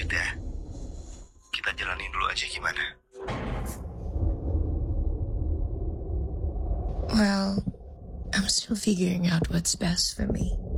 lanjut ya. Kita jalanin dulu aja gimana? Well, I'm still figuring out what's best for me.